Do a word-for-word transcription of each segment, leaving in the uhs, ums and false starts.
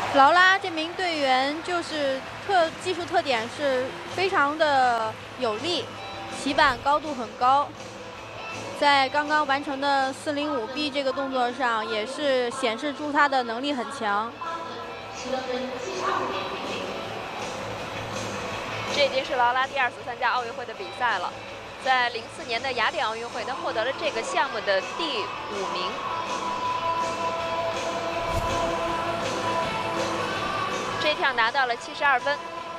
劳拉这名队员就是特技术特点是非常的有力，起板高度很高，在刚刚完成的四零五 B 这个动作上，也是显示出他的能力很强。 这已经是劳拉第二次参加奥运会的比赛了，在零四年的雅典奥运会，她获得了这个项目的第五名。 这一跳拿到了七十二分。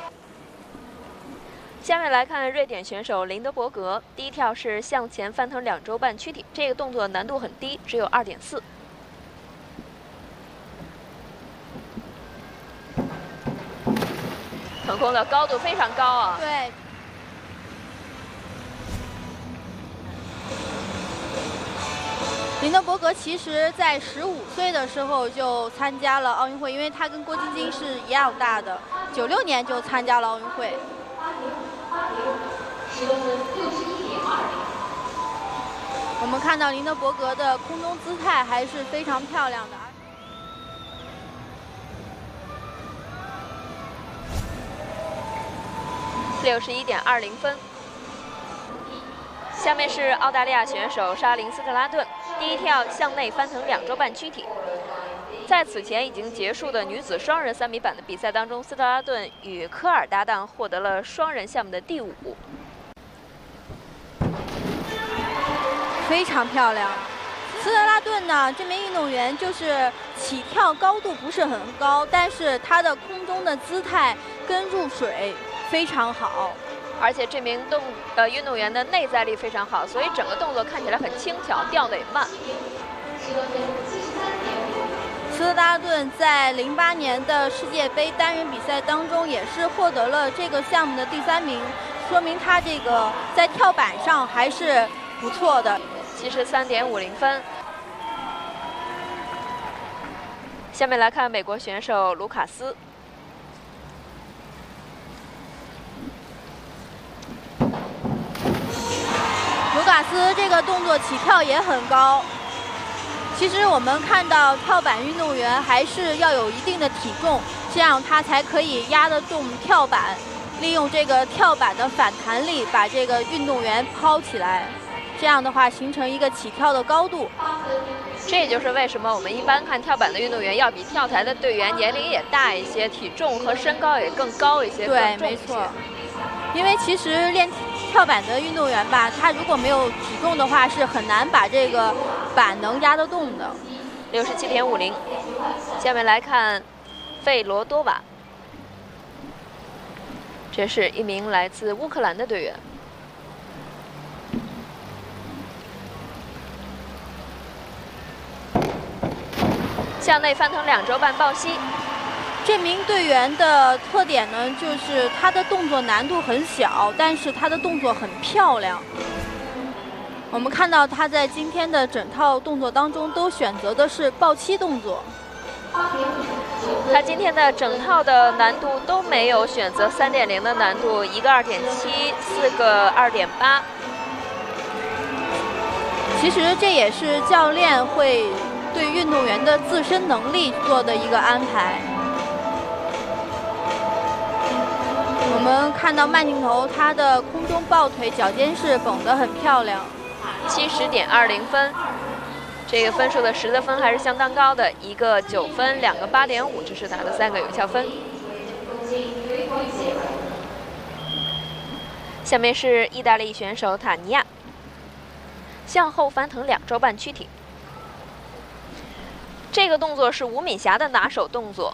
下面来看瑞典选手林德伯格，第一跳是向前翻腾两周半躯体，这个动作难度很低，只有 二点四。腾空的高度非常高啊！ 对。 林德伯格其实在十五岁的时候就参加了奥运会，因为他跟郭晶晶是一样大的，九六年就参加了奥运会。我们看到林德伯格的空中姿态还是非常漂亮的。 六十一点二零分。 下面是澳大利亚选手莎琳·斯特拉顿，第一跳向内翻腾两周半躯体。在此前已经结束的女子双人三米板的比赛当中，斯特拉顿与科尔搭档获得了双人项目的第五， 非常漂亮。斯特拉顿呢，这名运动员就是起跳高度不是很高，但是她的空中的姿态跟入水非常好。 而且这名动呃运动员的内在力非常好，所以整个动作看起来很轻巧，掉得也慢。 斯特拉顿在零八年的世界杯单人比赛当中也是获得了这个项目的第三名，说明他这个在跳板上还是不错的。 七十三点五零分。下面来看美国选手卢卡斯。 卢卡斯这个动作起跳也很高。其实我们看到跳板运动员还是要有一定的体重，这样他才可以压得动跳板，利用这个跳板的反弹力把这个运动员抛起来。这样的话形成一个起跳的高度。 这也就是为什么我们一般看跳板的运动员要比跳台的队员年龄也大一些，体重和身高也更高一些。 对，没错。因为其实练 跳板的运动员吧，他如果没有体重的话，是很难把这个板能压得动的。 六十七点五零。下面来看费罗多瓦，这是一名来自乌克兰的队员。向内翻腾两周半抱膝。 这名队员的特点呢，就是他的动作难度很小，但是他的动作很漂亮。我们看到他在今天的整套动作当中都选择的是抱膝动作。 他今天的整套的难度都没有选择 三点零 的难度，一个 二点七， 四个 二点八。 其实这也是教练会对运动员的自身能力做的一个安排。 我们看到慢镜头，他的空中抱腿脚尖是绷得很漂亮， 七十点二零分，这个分数的十的分还是相当高的，一个九分，两个八点五，这是他的三个有效分。下面是意大利选手塔尼亚，向后翻腾两周半躯体，这个动作是吴敏霞的拿手动作。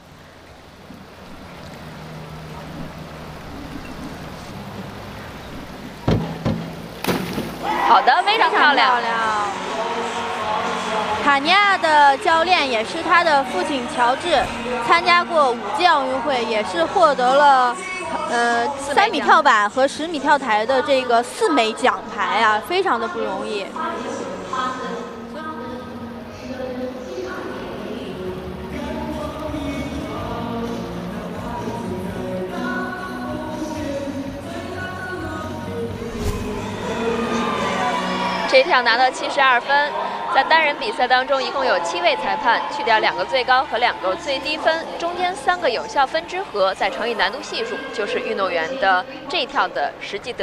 好的，非常漂亮。 塔尼亚的教练也是他的父亲乔治，参加过五届奥运会，也是获得了呃三米跳板和十米跳台的这个四枚奖牌啊，非常的不容易。 这一跳拿到七十二分， 在单人比赛当中，一共有七位裁判，去掉两个最高和两个最低分，中间三个有效分之和，再乘以难度系数，就是运动员的这一跳的实际得。